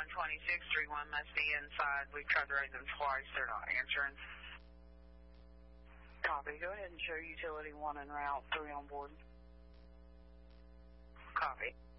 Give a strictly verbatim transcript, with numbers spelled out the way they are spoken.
one twenty-six, three one must be inside. We've tried to raise them twice. They're not answering. Copy. Go ahead and show utility one en route, three on board. Copy.